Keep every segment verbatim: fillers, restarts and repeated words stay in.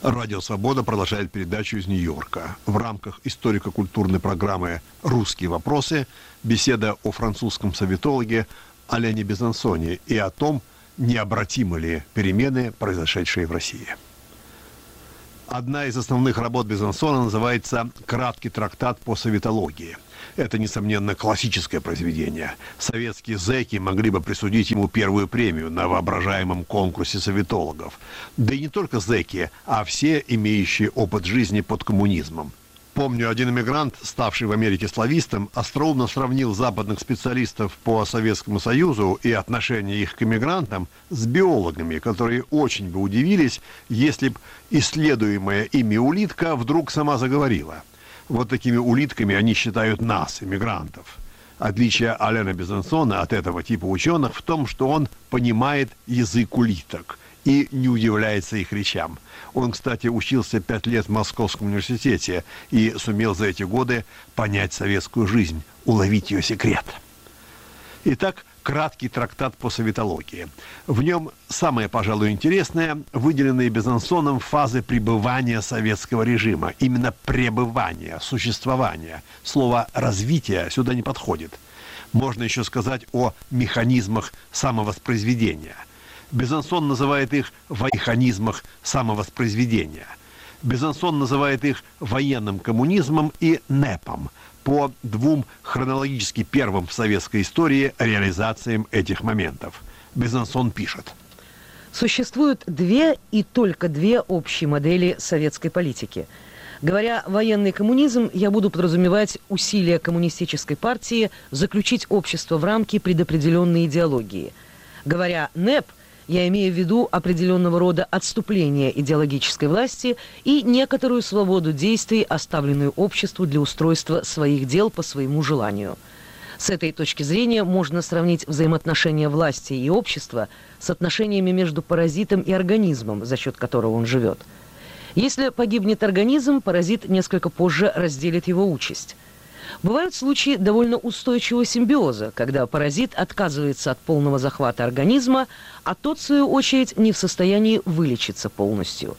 Радио «Свобода» продолжает передачу из Нью-Йорка. В рамках историко-культурной программы «Русские вопросы» беседа о французском советологе Алене Безансоне и о том, необратимы ли перемены, произошедшие в России. Одна из основных работ Безансона называется «Краткий трактат по советологии». Это, несомненно, классическое произведение. Советские зэки могли бы присудить ему первую премию на воображаемом конкурсе советологов. Да и не только зэки, а все, имеющие опыт жизни под коммунизмом. Помню, один эмигрант, ставший в Америке славистом, остроумно сравнил западных специалистов по Советскому Союзу и отношение их к эмигрантам с биологами, которые очень бы удивились, если бы исследуемая ими улитка вдруг сама заговорила. Вот такими улитками они считают нас, эмигрантов. Отличие Алены Безансона от этого типа ученых в том, что он понимает язык улиток и не удивляется их речам. Он, кстати, учился пять лет в Московском университете и сумел за эти годы понять советскую жизнь, уловить ее секрет. Итак, краткий трактат по советологии. В нем самое, пожалуй, интересное – выделенные Безансоном фазы пребывания советского режима. Именно пребывания, существования. Слово «развитие» сюда не подходит. Можно еще сказать о механизмах самовоспроизведения. Безансон называет их механизмах самовоспроизведения. Безансон называет их военным коммунизмом и НЭПом, по двум хронологически первым в советской истории реализациям этих моментов. Безансон пишет. Существуют две и только две общие модели советской политики. Говоря «военный коммунизм», я буду подразумевать усилия коммунистической партии заключить общество в рамки предопределенной идеологии. Говоря «НЭП», я имею в виду определенного рода отступление идеологической власти и некоторую свободу действий, оставленную обществу для устройства своих дел по своему желанию. С этой точки зрения можно сравнить взаимоотношения власти и общества с отношениями между паразитом и организмом, за счет которого он живет. Если погибнет организм, паразит несколько позже разделит его участь. Бывают случаи довольно устойчивого симбиоза, когда паразит отказывается от полного захвата организма, а тот, в свою очередь, не в состоянии вылечиться полностью.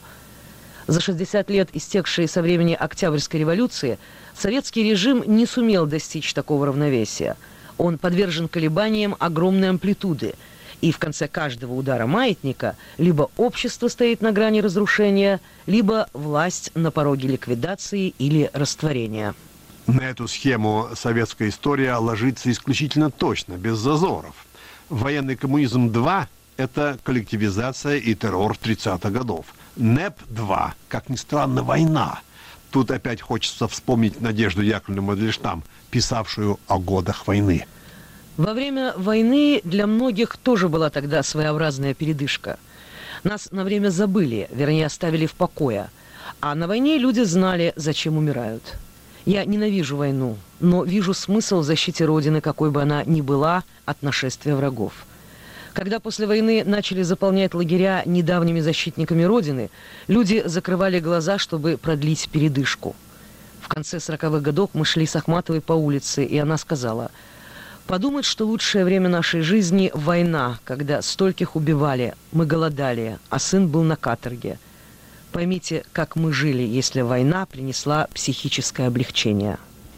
За шестьдесят лет, истекшие со времени Октябрьской революции, советский режим не сумел достичь такого равновесия. Он подвержен колебаниям огромной амплитуды, и в конце каждого удара маятника либо общество стоит на грани разрушения, либо власть на пороге ликвидации или растворения. На эту схему советская история ложится исключительно точно, без зазоров. Военный коммунизм-два – это коллективизация и террор тридцатых годов. НЭП-два, как ни странно, война. Тут опять хочется вспомнить Надежду Яковлевну Мандельштам, писавшую о годах войны. Во время войны для многих тоже была тогда своеобразная передышка. Нас на время забыли, вернее, оставили в покое. А на войне люди знали, зачем умирают. Я ненавижу войну, но вижу смысл в защите Родины, какой бы она ни была, от нашествия врагов. Когда после войны начали заполнять лагеря недавними защитниками Родины, люди закрывали глаза, чтобы продлить передышку. В конце сороковых годов мы шли с Ахматовой по улице, и она сказала: «Подумать, что лучшее время нашей жизни – война, когда стольких убивали, мы голодали, а сын был на каторге. Поймите, как мы жили, если война принесла психическое облегчение».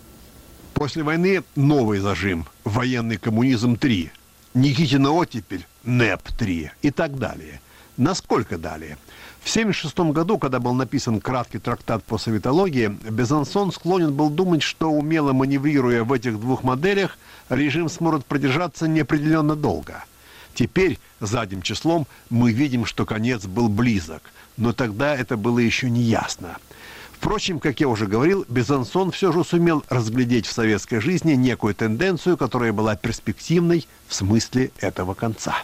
После войны новый зажим – военный коммунизм-три, Никитина оттепель – НЭП-три и так далее. Насколько далее? В семьдесят шестом году, когда был написан краткий трактат по советологии, Безансон склонен был думать, что, умело маневрируя в этих двух моделях, режим сможет продержаться неопределенно долго. Теперь, задним числом, мы видим, что конец был близок, но тогда это было еще не ясно. Впрочем, как я уже говорил, Безансон все же сумел разглядеть в советской жизни некую тенденцию, которая была перспективной в смысле этого конца.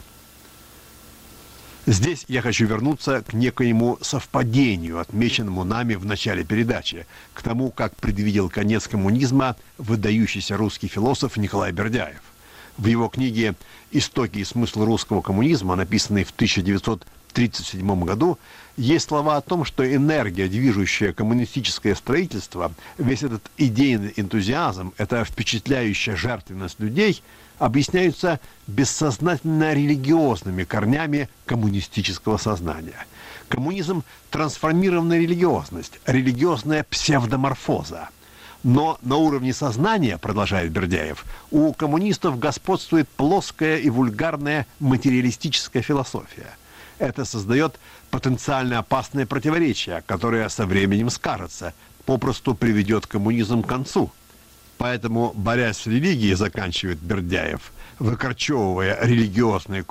Здесь я хочу вернуться к некоему совпадению, отмеченному нами в начале передачи, к тому, как предвидел конец коммунизма выдающийся русский философ Николай Бердяев. В его книге «Истоки и смысл русского коммунизма», написанной в тысяча девятьсот тридцать седьмом году, есть слова о том, что энергия, движущая коммунистическое строительство, весь этот идейный энтузиазм, эта впечатляющая жертвенность людей объясняются бессознательно религиозными корнями коммунистического сознания. Коммунизм – трансформированная религиозность, религиозная псевдоморфоза. Но на уровне сознания, продолжает Бердяев, у коммунистов господствует плоская и вульгарная материалистическая философия. Это создает потенциально опасное противоречие, которое со временем скажется, попросту приведет коммунизм к концу. Поэтому, борясь с религией, заканчивает Бердяев, выкорчевывая религиозные